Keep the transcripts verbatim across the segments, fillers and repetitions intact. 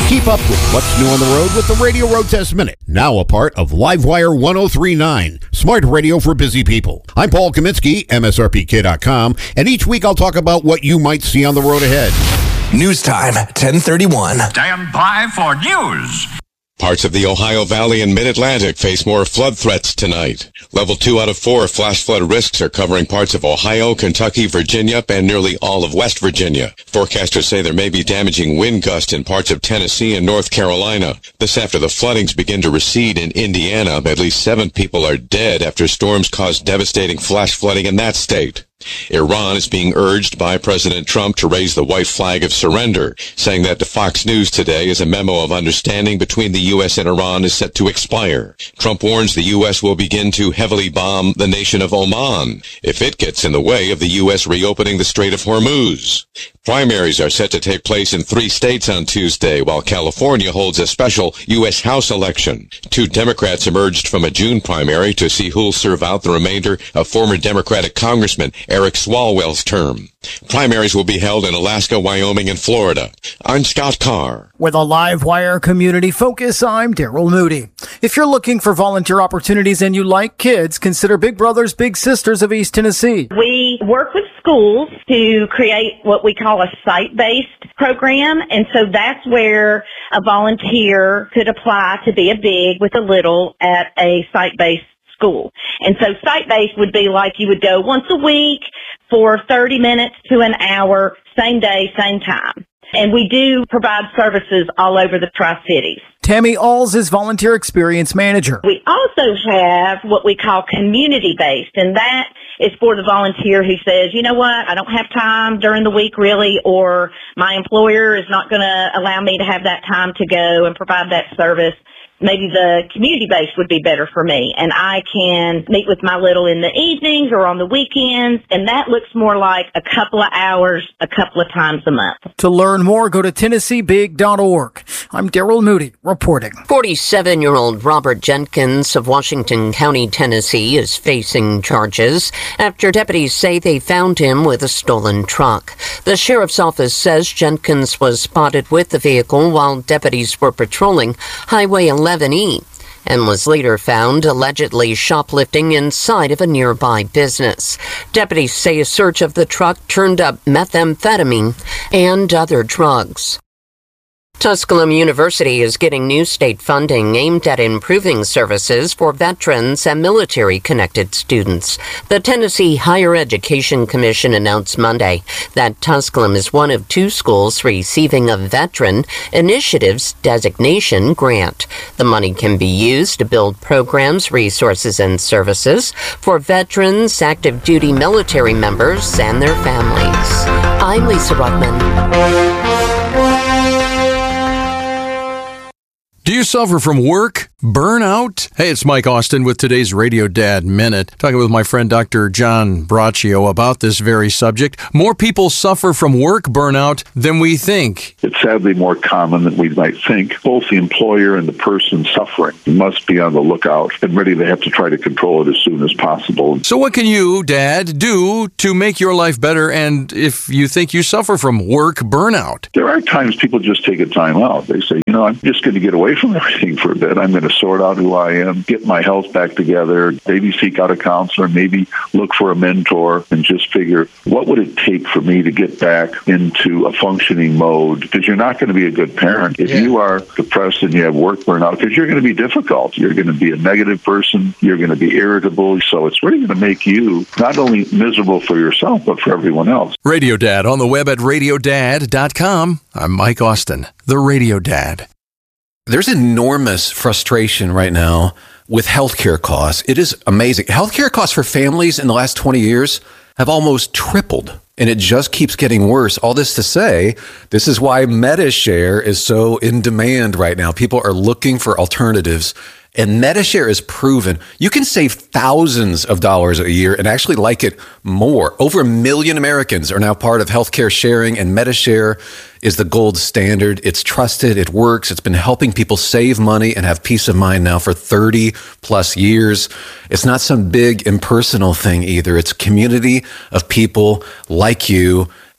Keep up with what's new on the road with the Radio Road Test Minute. Now a part of Livewire ten thirty-nine, smart radio for busy people. I'm Paul Kaminsky, M S R P K dot com, and each week I'll talk about what you might see on the road ahead. News time, ten thirty-one. Stand by for news. Parts of the Ohio Valley and Mid-Atlantic face more flood threats tonight. Level two out of four flash flood risks are covering parts of Ohio, Kentucky, Virginia, and nearly all of West Virginia. Forecasters say there may be damaging wind gusts in parts of Tennessee and North Carolina. This after the floodings begin to recede in Indiana. At least seven people are dead after storms caused devastating flash flooding in that state. Iran is being urged by President Trump to raise the white flag of surrender, saying that to Fox News today is a memo of understanding between the U S and Iran is set to expire. Trump warns the U S will begin to heavily bomb the nation of Oman if it gets in the way of the U S reopening the Strait of Hormuz. Primaries are set to take place in three states on Tuesday, while California holds a special U S House election. Two Democrats emerged from a June primary to see who'll serve out the remainder of former Democratic Congressman Eric Swalwell's term. Primaries will be held in Alaska, Wyoming, and Florida. I'm Scott Carr. With a Livewire community focus, I'm Daryl Moody. If you're looking for volunteer opportunities and you like kids, consider Big Brothers Big Sisters of East Tennessee. We work with schools to create what we call a site-based program, and so that's where a volunteer could apply to be a big with a little at a site-based school. And so site-based would be like you would go once a week for thirty minutes to an hour, same day, same time. And we do provide services all over the Tri-Cities. Tammy Alls is Volunteer Experience Manager. We also have what we call community-based, and that is for the volunteer who says, you know what, I don't have time during the week really, or my employer is not going to allow me to have that time to go and provide that service. Maybe the community-based would be better for me, and I can meet with my little in the evenings or on the weekends, and that looks more like a couple of hours a couple of times a month. To learn more, go to Tennessee Big dot org. I'm Daryl Moody reporting. forty-seven-year-old Robert Jenkins of Washington County, Tennessee, is facing charges after deputies say they found him with a stolen truck. The sheriff's office says Jenkins was spotted with the vehicle while deputies were patrolling Highway eleven E and was later found allegedly shoplifting inside of a nearby business. Deputies say a search of the truck turned up methamphetamine and other drugs. Tusculum University is getting new state funding aimed at improving services for veterans and military-connected students. The Tennessee Higher Education Commission announced Monday that Tusculum is one of two schools receiving a Veteran Initiatives Designation grant. The money can be used to build programs, resources, and services for veterans, active duty military members, and their families. I'm Lisa Ruckman. Do you suffer from work burnout? Hey, it's Mike Austin with today's Radio Dad Minute, talking with my friend Doctor John Braccio about this very subject. More people suffer from work burnout than we think. It's sadly more common than we might think. Both the employer and the person suffering must be on the lookout and ready to have to try to control it as soon as possible. So what can you, Dad, do to make your life better, and if you think you suffer from work burnout? There are times people just take a time out. They say, you know, I'm just going to get away from everything for a bit. I'm going to sort out who I am, get my health back together, maybe seek out a counselor, maybe look for a mentor, and just figure, what would it take for me to get back into a functioning mode? Because you're not going to be a good parent if yeah. you are depressed and you have work burnout, because you're going to be difficult. You're going to be a negative person. You're going to be irritable. So it's really going to make you not only miserable for yourself, but for everyone else. Radio Dad on the web at radio dad dot com. I'm Mike Austin, the Radio Dad. There's enormous frustration right now with healthcare costs. It is amazing. Healthcare costs for families in the last twenty years have almost tripled, and it just keeps getting worse. All this to say, this is why MediShare is so in demand right now. People are looking for alternatives, and MediShare is proven you can save thousands of dollars a year and actually like it more. Over a million Americans are now part of healthcare sharing, and MediShare is the gold standard. It's trusted. It works. It's been helping people save money and have peace of mind now for thirty plus years. It's not some big impersonal thing either. It's a community of people like you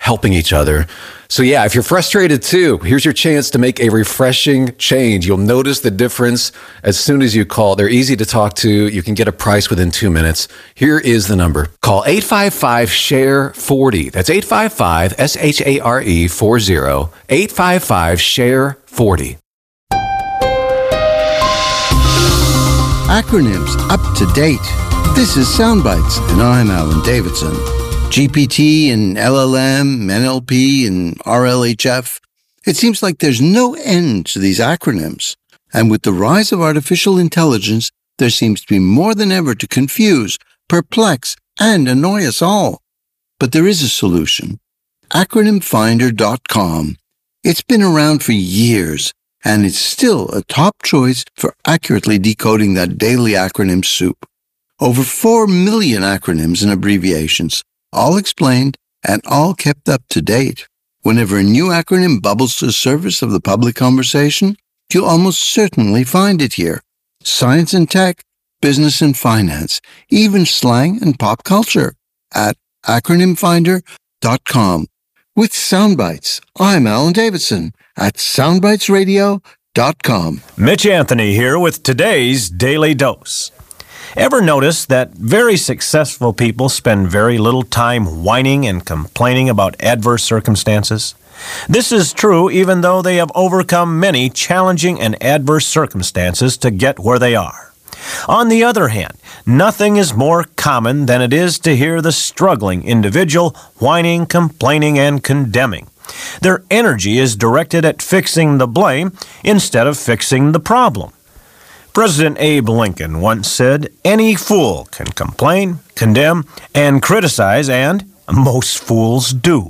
helping each other. So yeah, if you're frustrated too, here's your chance to make a refreshing change. You'll notice the difference as soon as you call. They're easy to talk to. You can get a price within two minutes. Here is the number. Call eight five five, S H A R E, forty. That's eight five five, S H A R E, forty. eight five five, S H A R E, forty. Acronyms up to date. This is Soundbites, and I'm Alan Davidson. G P T and L L M, N L P and R L H F. It seems like there's no end to these acronyms. And with the rise of artificial intelligence, there seems to be more than ever to confuse, perplex, and annoy us all. But there is a solution. acronym finder dot com. It's been around for years, and it's still a top choice for accurately decoding that daily acronym soup. Over four million acronyms and abbreviations, all explained and all kept up to date. Whenever a new acronym bubbles to the surface of the public conversation, you'll almost certainly find it here. Science and tech, business and finance, even slang and pop culture at acronym finder dot com. With Soundbites, I'm Alan Davidson at soundbites radio dot com. Mitch Anthony here with today's Daily Dose. Ever notice that very successful people spend very little time whining and complaining about adverse circumstances? This is true even though they have overcome many challenging and adverse circumstances to get where they are. On the other hand, nothing is more common than it is to hear the struggling individual whining, complaining, and condemning. Their energy is directed at fixing the blame instead of fixing the problem. President Abe Lincoln once said, "Any fool can complain, condemn, and criticize, and most fools do."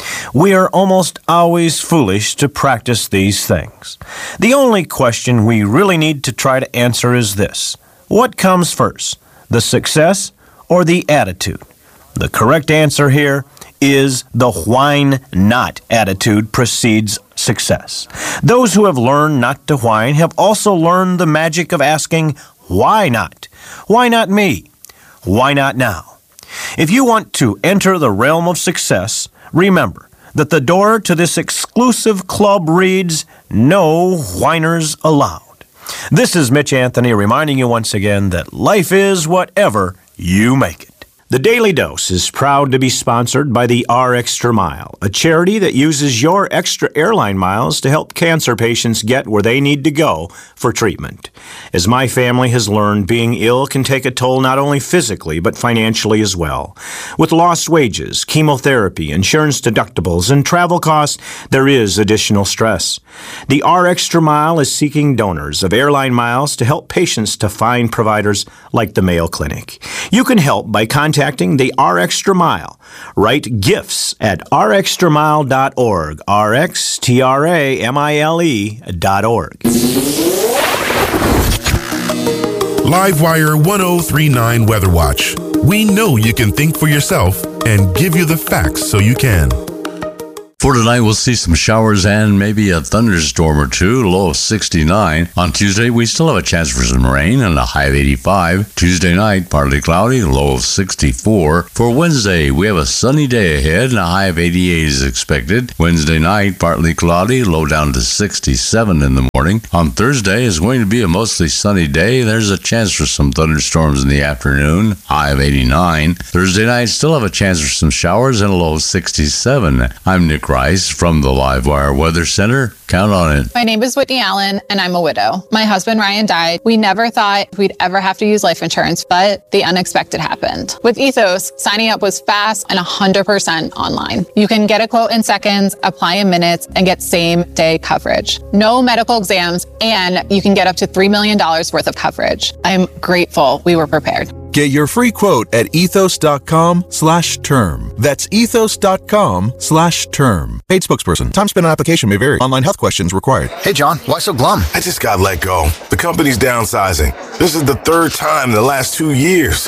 We are almost always foolish to practice these things. The only question we really need to try to answer is this: what comes first, the success or the attitude? The correct answer here is the whine not attitude precedes success. Those who have learned not to whine have also learned the magic of asking, why not? Why not me? Why not now? If you want to enter the realm of success, remember that the door to this exclusive club reads, no whiners allowed. This is Mitch Anthony reminding you once again that life is whatever you make it. The Daily Dose is proud to be sponsored by the R Extra Mile, a charity that uses your extra airline miles to help cancer patients get where they need to go for treatment. As my family has learned, being ill can take a toll not only physically but financially as well. With lost wages, chemotherapy, insurance deductibles, and travel costs, there is additional stress. The R Extra Mile is seeking donors of airline miles to help patients to find providers like the Mayo Clinic. You can help by contacting the R Extra Mile. Write gifts at r extra mile dot org, R X T R A M I L E dot org. Livewire one oh three point nine Weather Watch. We know you can think for yourself and give you the facts so you can. For tonight, we'll see some showers and maybe a thunderstorm or two, low of sixty-nine. On Tuesday, we still have a chance for some rain and a high of eighty-five. Tuesday night, partly cloudy, low of sixty-four. For Wednesday, we have a sunny day ahead and a high of eighty-eight is expected. Wednesday night, partly cloudy, low down to sixty-seven in the morning. On Thursday, it's going to be a mostly sunny day. There's a chance for some thunderstorms in the afternoon, high of eighty-nine. Thursday night, still have a chance for some showers and a low of sixty-seven. I'm Nick Rice from the Livewire Weather Center. Count on it. My name is Whitney Allen, and I'm a widow. My husband, Ryan, died. We never thought we'd ever have to use life insurance, but the unexpected happened. With Ethos, signing up was fast and one hundred percent online. You can get a quote in seconds, apply in minutes, and get same-day coverage. No medical exams, and you can get up to three million dollars worth of coverage. I'm grateful we were prepared. Get your free quote at ethos.com slash term. That's ethos.com slash term. Paid spokesperson. Time spent on application may vary. Online health questions required. Hey, John, why so glum? I just got let go. The company's downsizing. This is the third time in the last two years.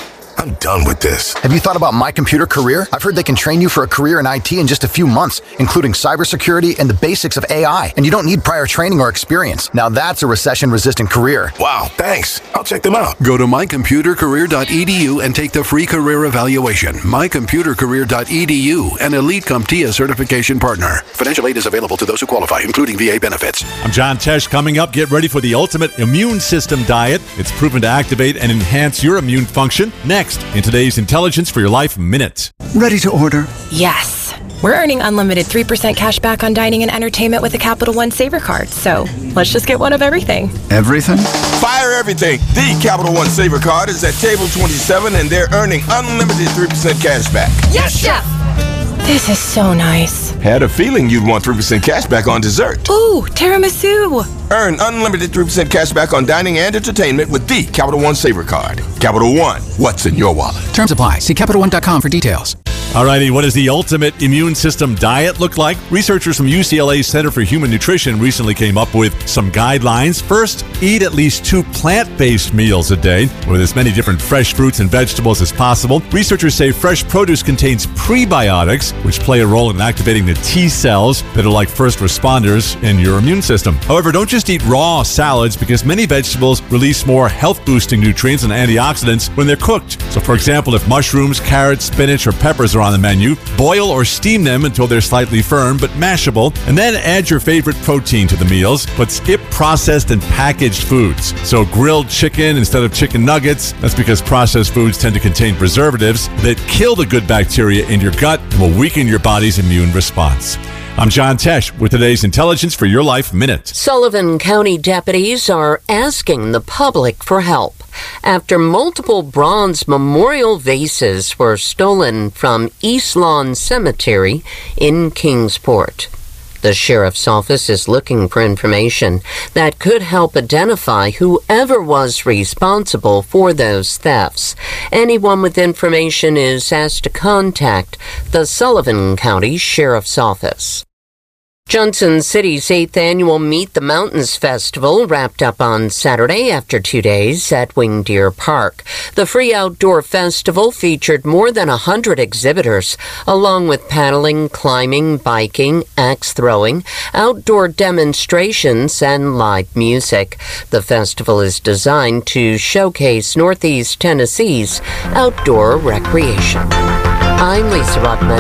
I'm done with this. Have you thought about My Computer Career? I've heard they can train you for a career in I T in just a few months, including cybersecurity and the basics of A I. And you don't need prior training or experience. Now that's a recession-resistant career. Wow, thanks. I'll check them out. Go to my computer career dot e d u and take the free career evaluation. my computer career dot e d u, an Elite CompTIA certification partner. Financial aid is available to those who qualify, including V A benefits. I'm John Tesh. Coming up, get ready for the ultimate immune system diet. It's proven to activate and enhance your immune function. Next, in today's Intelligence for Your Life Minute. Ready to order? Yes. We're earning unlimited three percent cash back on dining and entertainment with a Capital One Saver card. So let's just get one of everything. Everything? Fire everything. The Capital One Saver card is at table twenty-seven and they're earning unlimited three percent cash back. Yes, Chef! This is so nice. Had a feeling you'd want three percent cash back on dessert. Ooh, tiramisu. Earn unlimited three percent cash back on dining and entertainment with the Capital One Saver card. Capital One, what's in your wallet? Terms apply. See Capital One dot com for details. Alrighty, what does the ultimate immune system diet look like? Researchers from U C L A Center for Human Nutrition recently came up with some guidelines. First, eat at least two plant-based meals a day with as many different fresh fruits and vegetables as possible. Researchers say fresh produce contains prebiotics, which play a role in activating the T cells that are like first responders in your immune system. However, don't just eat raw salads because many vegetables release more health-boosting nutrients and antioxidants when they're cooked. So, for example, if mushrooms, carrots, spinach, or peppers are on the menu, boil or steam them until they're slightly firm but mashable, and then add your favorite protein to the meals, but skip processed and packaged foods. So grilled chicken instead of chicken nuggets. That's because processed foods tend to contain preservatives that kill the good bacteria in your gut and will weaken your body's immune response. I'm John Tesh with today's Intelligence for Your Life Minute. Sullivan County deputies are asking the public for help after multiple bronze memorial vases were stolen from East Lawn Cemetery in Kingsport. The sheriff's office is looking for information that could help identify whoever was responsible for those thefts. Anyone with information is asked to contact the Sullivan County Sheriff's Office. Johnson City's eighth annual Meet the Mountains Festival wrapped up on Saturday after two days at Winged Deer Park. The free outdoor festival featured more than one hundred exhibitors, along with paddling, climbing, biking, axe throwing, outdoor demonstrations, and live music. The festival is designed to showcase Northeast Tennessee's outdoor recreation. I'm Lisa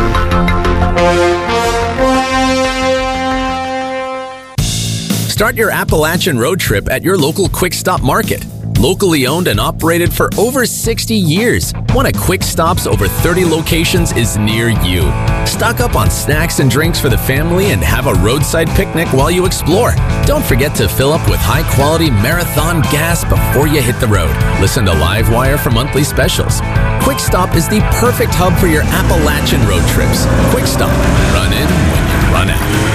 Ruckman. Start your Appalachian road trip at your local Quick Stop Market. Locally owned and operated for over sixty years, one of Quick Stop's over thirty locations is near you. Stock up on snacks and drinks for the family and have a roadside picnic while you explore. Don't forget to fill up with high-quality Marathon gas before you hit the road. Listen to Livewire for monthly specials. Quick Stop is the perfect hub for your Appalachian road trips. Quick Stop. Run in when you run out.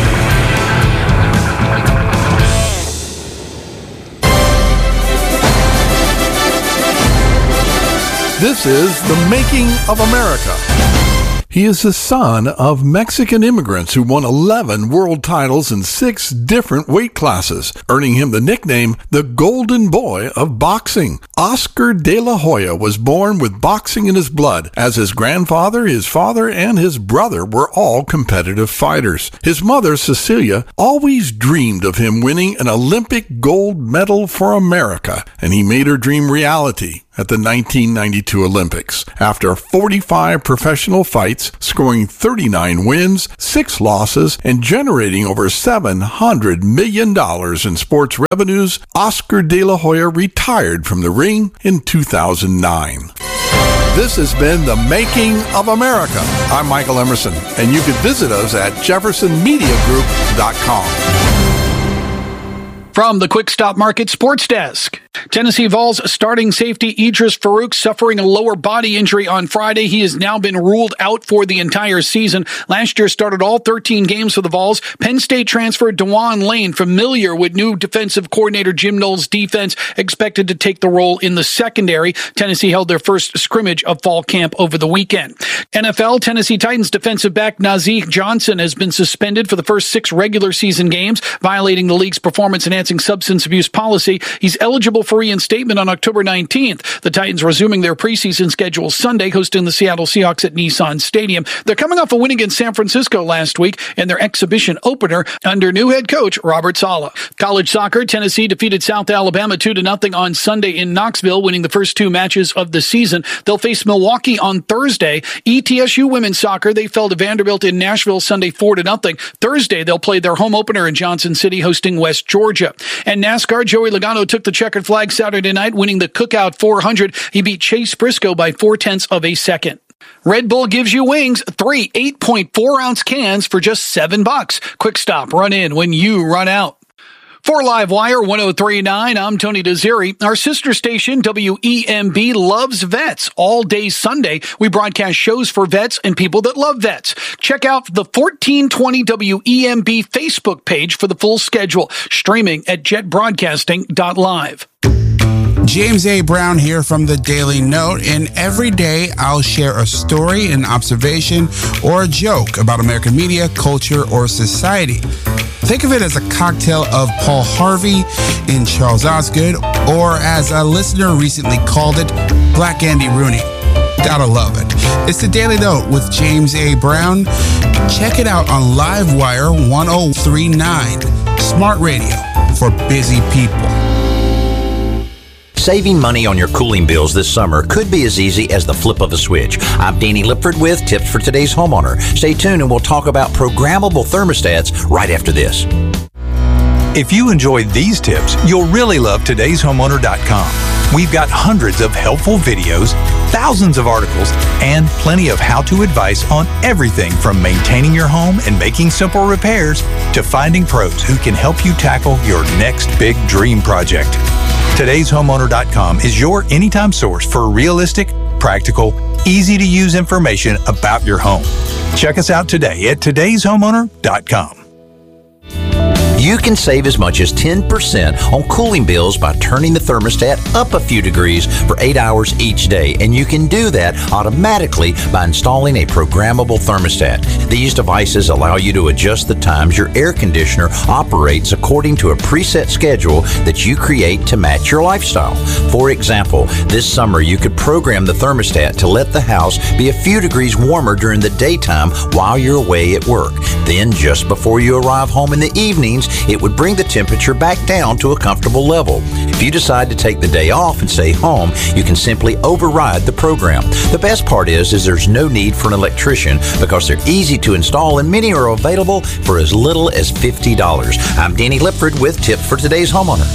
This is The Making of America. He is the son of Mexican immigrants who won eleven world titles in six different weight classes, earning him the nickname the Golden Boy of Boxing. Oscar De La Hoya was born with boxing in his blood, as his grandfather, his father, and his brother were all competitive fighters. His mother, Cecilia, always dreamed of him winning an Olympic gold medal for America, and he made her dream reality at the nineteen ninety-two Olympics. After forty-five professional fights, scoring thirty-nine wins, six losses, and generating over seven hundred million dollars in sports revenues, Oscar De La Hoya retired from the ring in two thousand nine. This has been The Making of America. I'm Michael Emerson, and you can visit us at jefferson media group dot com. From the Quick Stop Market Sports Desk. Tennessee Vols starting safety Idris Farouk suffering a lower body injury on Friday. He has now been ruled out for the entire season. Last year started all thirteen games for the Vols. Penn State transfer DeJuan Lane, familiar with new defensive coordinator Jim Knowles' defense, expected to take the role in the secondary. Tennessee held their first scrimmage of fall camp over the weekend. N F L, Tennessee Titans defensive back Nazeeh Johnson has been suspended for the first six regular season games, violating the league's performance-enhancing substance abuse policy. He's eligible for reinstatement on October nineteenth. The Titans resuming their preseason schedule Sunday, hosting the Seattle Seahawks at Nissan Stadium. They're coming off a win against San Francisco last week in their exhibition opener under new head coach Robert Saleh. College soccer, Tennessee defeated South Alabama two to nothing on Sunday in Knoxville, winning the first two matches of the season. They'll face Milwaukee on Thursday. E T S U women's soccer, they fell to Vanderbilt in Nashville Sunday four to nothing. Thursday, they'll play their home opener in Johnson City, hosting West Georgia. And NASCAR, Joey Logano took the checkered flag Saturday night, winning the Cookout four hundred. He beat Chase Briscoe by four tenths of a second. Red Bull gives you wings, three eight point four ounce cans for just seven bucks. Quick stop, run in when you run out. For Livewire one oh three point nine, I'm Tony Desiri. Our sister station, W E M B, loves vets. All day Sunday, we broadcast shows for vets and people that love vets. Check out the fourteen twenty W E M B Facebook page for the full schedule, streaming at jet broadcasting dot live. James A. Brown here from the Daily Note, and every day I'll share a story, an observation, or a joke about American media, culture, or society. Think of it as a cocktail of Paul Harvey and Charles Osgood, or as a listener recently called it, Black Andy Rooney. Gotta love it. It's the Daily Note with James A. Brown. Check it out on Livewire one oh three point nine, smart radio for busy people. Saving money on your cooling bills this summer could be as easy as the flip of a switch. I'm Danny Lipford with tips for today's homeowner. Stay tuned and we'll talk about programmable thermostats right after this. If you enjoyed these tips, you'll really love todays homeowner dot com. We've got hundreds of helpful videos, thousands of articles, and plenty of how-to advice on everything from maintaining your home and making simple repairs to finding pros who can help you tackle your next big dream project. todays homeowner dot com is your anytime source for realistic, practical, easy-to-use information about your home. Check us out today at todays homeowner dot com. You can save as much as ten percent on cooling bills by turning the thermostat up a few degrees for eight hours each day, and you can do that automatically by installing a programmable thermostat. These devices allow you to adjust the times your air conditioner operates according to a preset schedule that you create to match your lifestyle. For example, this summer you could program the thermostat to let the house be a few degrees warmer during the daytime while you're away at work. Then, just before you arrive home in the evenings, it would bring the temperature back down to a comfortable level. If you decide to take the day off and stay home, you can simply override the program. The best part is, is there's no need for an electrician because they're easy to install and many are available for as little as fifty dollars. I'm Danny Lipford with tips for today's homeowner.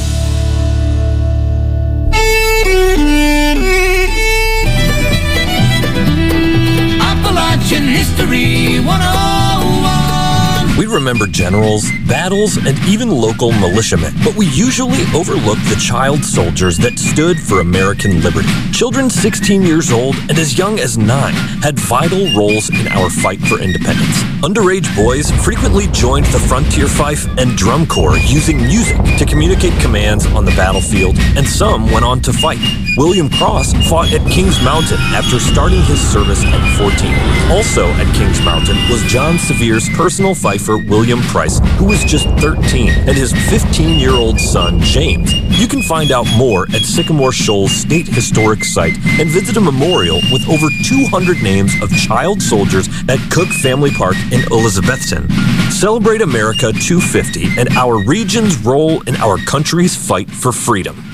Appalachian History one oh one. We remember generals, battles, and even local militiamen, but we usually overlook the child soldiers that stood for American liberty. Children sixteen years old and as young as nine had vital roles in our fight for independence. Underage boys frequently joined the frontier fife and drum corps using music to communicate commands on the battlefield, and some went on to fight. William Cross fought at Kings Mountain after starting his service at fourteen. Also at Kings Mountain was John Severe's personal fifer, William Price, who was just thirteen, and his fifteen-year-old son, James. You can find out more at Sycamore Shoals State Historic Site and visit a memorial with over two hundred names of child soldiers at Cook Family Park in Elizabethton. Celebrate America two fifty and our region's role in our country's fight for freedom.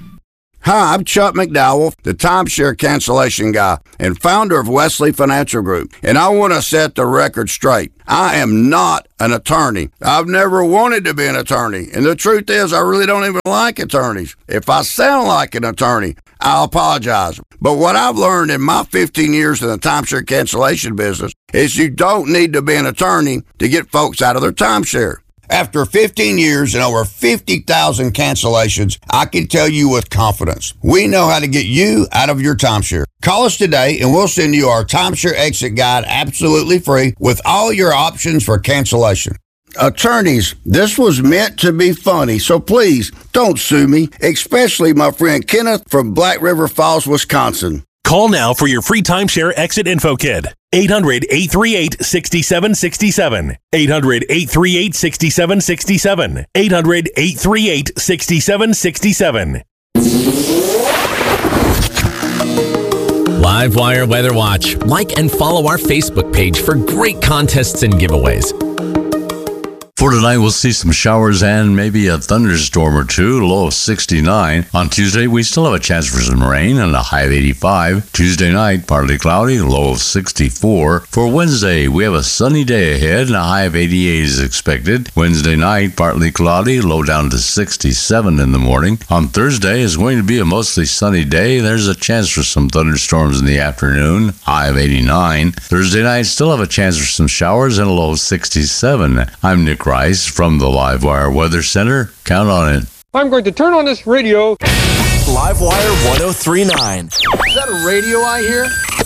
Hi, I'm Chuck McDowell, the timeshare cancellation guy and founder of Wesley Financial Group, and I want to set the record straight. I am not an attorney. I've never wanted to be an attorney, and the truth is I really don't even like attorneys. If I sound like an attorney, I'll apologize. But what I've learned in my fifteen years in the timeshare cancellation business is you don't need to be an attorney to get folks out of their timeshare. After fifteen years and over fifty thousand cancellations, I can tell you with confidence, we know how to get you out of your timeshare. Call us today and we'll send you our timeshare exit guide absolutely free with all your options for cancellation. Attorneys, this was meant to be funny, so please don't sue me, especially my friend Kenneth from Black River Falls, Wisconsin. Call now for your free timeshare exit info kit. eight hundred, eight three eight, six seven six seven. eight hundred, eight three eight, six seven six seven. eight hundred, eight three eight, six seven six seven. Livewire Weather Watch. Like and follow our Facebook page for great contests and giveaways. For tonight, we'll see some showers and maybe a thunderstorm or two, low of sixty-nine. On Tuesday, we still have a chance for some rain and a high of eighty-five. Tuesday night, partly cloudy, low of sixty-four. For Wednesday, we have a sunny day ahead and a high of eighty-eight is expected. Wednesday night, partly cloudy, low down to sixty-seven in the morning. On Thursday, is going to be a mostly sunny day. There's a chance for some thunderstorms in the afternoon, high of eighty-nine. Thursday night, still have a chance for some showers and a low of sixty-seven. I'm Nick Rice from the Livewire Weather Center. Count on it. I'm going to turn on this radio. Livewire one oh three point nine. Is that a radio I hear?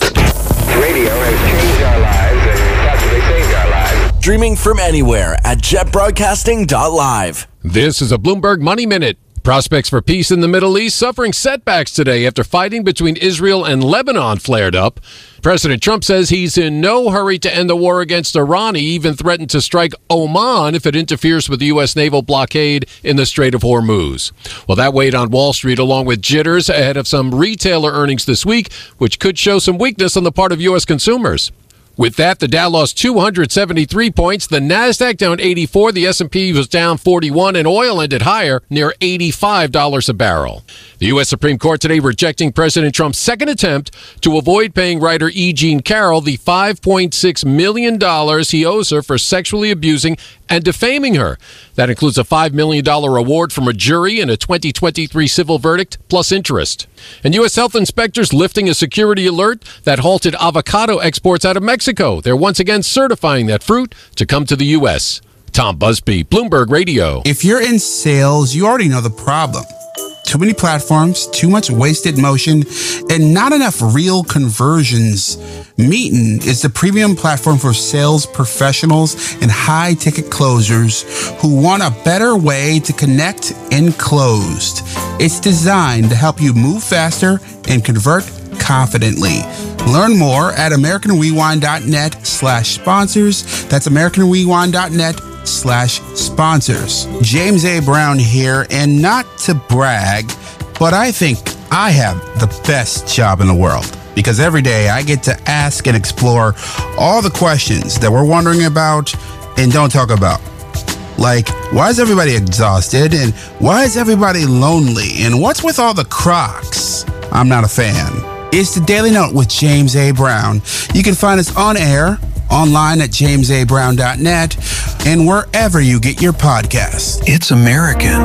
Radio has changed our lives and possibly saved our lives. Streaming from anywhere at jet broadcasting dot live. This is a Bloomberg Money Minute. Prospects for peace in the Middle East suffering setbacks today after fighting between Israel and Lebanon flared up. President Trump says he's in no hurry to end the war against Iran. He even threatened to strike Oman if it interferes with the U S naval blockade in the Strait of Hormuz. Well, that weighed on Wall Street along with jitters ahead of some retailer earnings this week, which could show some weakness on the part of U S consumers. With that, the Dow lost two hundred seventy-three points, the Nasdaq down eighty-four, the S and P was down forty-one, and oil ended higher, near eighty-five dollars a barrel. The U S Supreme Court today rejecting President Trump's second attempt to avoid paying writer E. Jean Carroll the five point six million dollars he owes her for sexually abusing and defaming her. That includes a five million dollars reward from a jury and a twenty twenty-three civil verdict, plus interest. And U S health inspectors lifting a security alert that halted avocado exports out of Mexico. They're once again certifying that fruit to come to the U S. Tom Busby, Bloomberg Radio. If you're in sales, you already know the problem. Too many platforms, too much wasted motion, and not enough real conversions. Meetin is the premium platform for sales professionals and high-ticket closers who want a better way to connect and close. It's designed to help you move faster and convert confidently. Learn more at americanrewind.net slash sponsors. That's americanrewind.net slash sponsors. James A. Brown here, and not to brag, but I think I have the best job in the world because every day I get to ask and explore all the questions that we're wondering about and don't talk about. Like, why is everybody exhausted? And why is everybody lonely? And what's with all the Crocs? I'm not a fan. It's the Daily Note with James A. Brown. You can find us on air, online at james a brown dot net, and wherever you get your podcasts. It's American.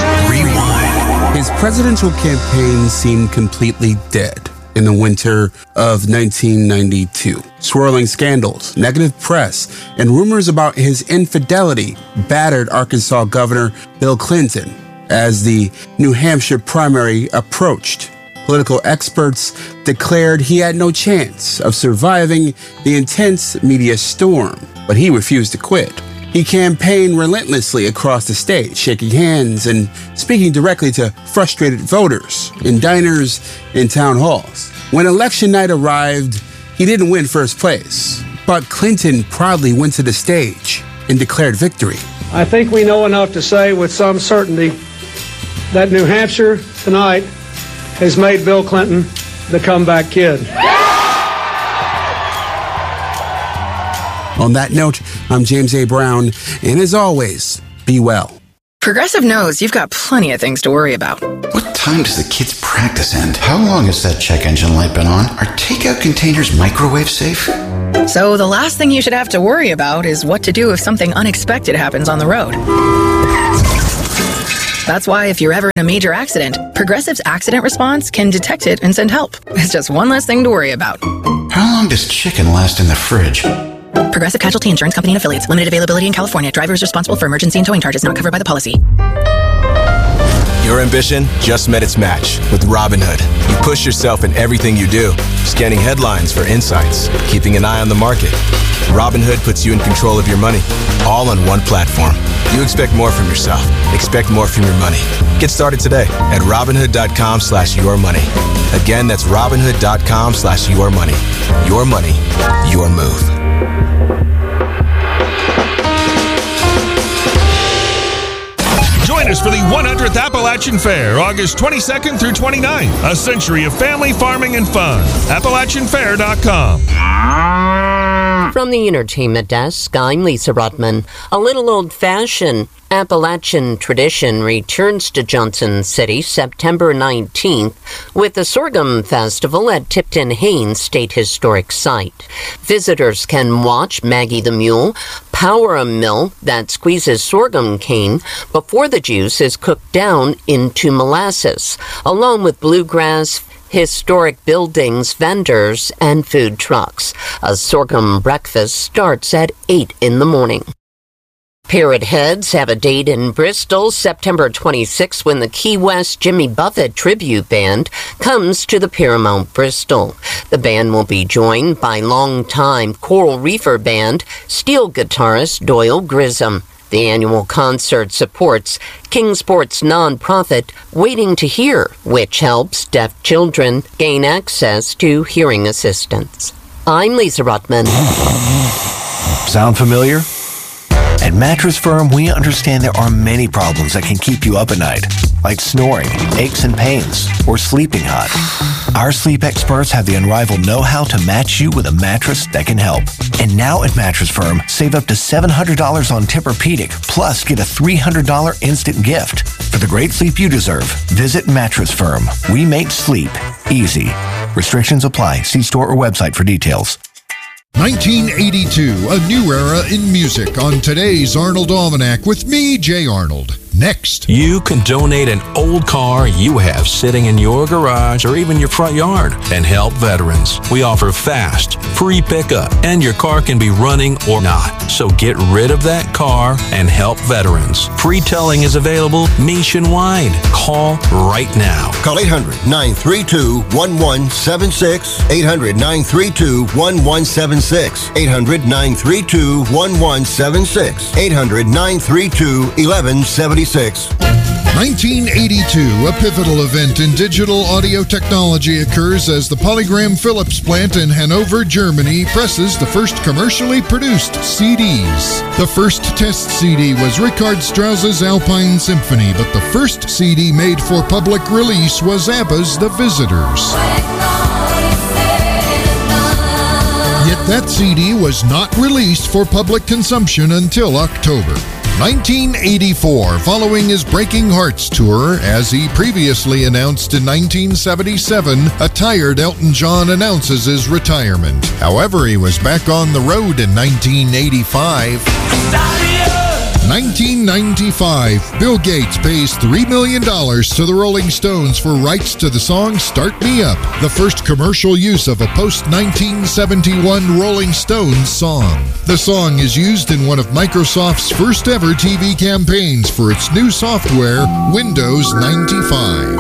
Rewind. His presidential campaign seemed completely dead in the winter of nineteen ninety-two. Swirling scandals, negative press, and rumors about his infidelity battered Arkansas Governor Bill Clinton as the New Hampshire primary approached. Political experts declared he had no chance of surviving the intense media storm, but he refused to quit. He campaigned relentlessly across the state, shaking hands and speaking directly to frustrated voters in diners and town halls. When election night arrived, he didn't win first place, but Clinton proudly went to the stage and declared victory. I think we know enough to say with some certainty that New Hampshire tonight has made Bill Clinton the comeback kid. On that note, I'm James A. Brown, and as always, be well. Progressive knows you've got plenty of things to worry about. What time does the kids' practice end? How long has that check engine light been on? Are takeout containers microwave safe? So the last thing you should have to worry about is what to do if something unexpected happens on the road. That's why if you're ever in a major accident, Progressive's accident response can detect it and send help. It's just one less thing to worry about. How long does chicken last in the fridge? Progressive Casualty Insurance Company and Affiliates. Limited availability in California. Driver is responsible for emergency and towing charges not covered by the policy. Your ambition just met its match with Robinhood. You push yourself in everything you do, scanning headlines for insights, keeping an eye on the market. Robinhood puts you in control of your money, all on one platform. You expect more from yourself. Expect more from your money. Get started today at Robinhood.com slash your money. Again, that's Robinhood.com slash your money. Your money, your move. Join us for the one hundredth Appalachian Fair, August twenty-second through twenty-ninth. A century of family, farming, and fun. Appalachian Fair dot com. From the entertainment desk, I'm Lisa Rutman. A little old-fashioned Appalachian tradition returns to Johnson City September nineteenth with the Sorghum Festival at Tipton Haynes State Historic Site. Visitors can watch Maggie the Mule power a mill that squeezes sorghum cane before the juice is cooked down into molasses, along with bluegrass, historic buildings, vendors, and food trucks. A sorghum breakfast starts at eight in the morning. Parrot Heads have a date in Bristol September twenty-sixth when the Key West Jimmy Buffett Tribute Band comes to the Paramount Bristol. The band will be joined by longtime Coral Reefer Band steel guitarist Doyle Grissom. The annual concert supports Kingsport's nonprofit Waiting to Hear, which helps deaf children gain access to hearing assistance. I'm Lisa Rutman. Sound familiar? At Mattress Firm, we understand there are many problems that can keep you up at night, like snoring, aches and pains, or sleeping hot. Our sleep experts have the unrivaled know-how to match you with a mattress that can help. And now at Mattress Firm, save up to seven hundred dollars on Tempur-Pedic, plus get a three hundred dollars instant gift. For the great sleep you deserve, visit Mattress Firm. We make sleep easy. Restrictions apply. See store or website for details. nineteen eighty-two, a new era in music on today's Arnold Almanac with me, Jay Arnold. Next. You can donate an old car you have sitting in your garage or even your front yard and help veterans. We offer fast, free pickup, and your car can be running or not. So get rid of that car and help veterans. Free towing is available nationwide. Call right now. Call eight hundred, nine three two, one one seven six. eight hundred, nine three two, one one seven six. eight hundred, nine three two, one one seven six. eight hundred, nine three two, one one seven six. nineteen eighty-two, a pivotal event in digital audio technology occurs as the Polygram Philips plant in Hanover, Germany presses the first commercially produced C Ds. The first test C D was Richard Strauss's Alpine Symphony, but the first C D made for public release was ABBA's The Visitors. Yet that C D was not released for public consumption until October. nineteen eighty-four, following his Breaking Hearts tour, as he previously announced in nineteen seventy-seven, a tired Elton John announces his retirement. However, he was back on the road in nineteen eighty-five. nineteen ninety-five, Bill Gates pays three million dollars to the Rolling Stones for rights to the song Start Me Up, the first commercial use of a post-nineteen seventy-one Rolling Stones song. The song is used in one of Microsoft's first ever T V campaigns for its new software, Windows ninety-five.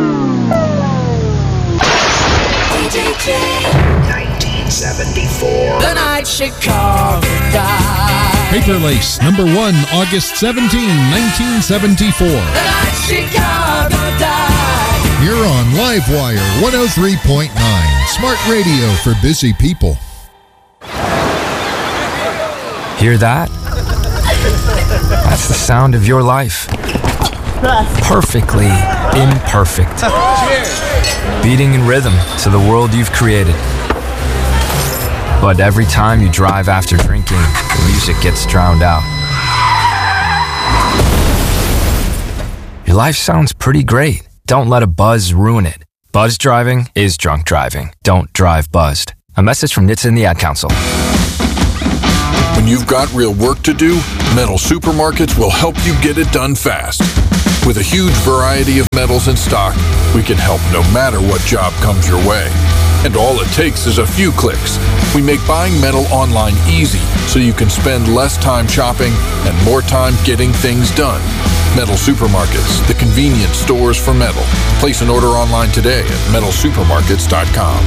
nineteen seventy-four. The night Chicago died. Paper Lace, number one, August seventeenth, nineteen seventy-four. The night Chicago died. You're on Livewire one oh three point nine, smart radio for busy people. Hear that? That's the sound of your life. Perfectly imperfect. Beating in rhythm to the world you've created. But every time you drive after drinking, the music gets drowned out. Your life sounds pretty great. Don't let a buzz ruin it. Buzz driving is drunk driving. Don't drive buzzed. A message from N H T S A and the Ad Council. When you've got real work to do, Metal Supermarkets will help you get it done fast. With a huge variety of metals in stock, we can help no matter what job comes your way. And all it takes is a few clicks. We make buying metal online easy so you can spend less time shopping and more time getting things done. Metal Supermarkets, the convenience stores for metal. Place an order online today at metal supermarkets dot com.